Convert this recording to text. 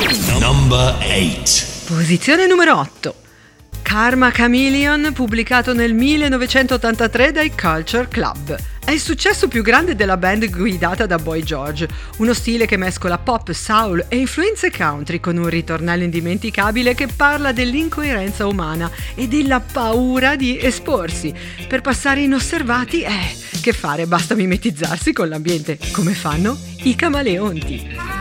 Number 8. Posizione numero 8. Karma Chameleon, pubblicato nel 1983 dai Culture Club. È il successo più grande della band guidata da Boy George, uno stile che mescola pop, soul e influenze country con un ritornello indimenticabile che parla dell'incoerenza umana e della paura di esporsi. Per passare inosservati, che fare? Basta mimetizzarsi con l'ambiente, come fanno i camaleonti.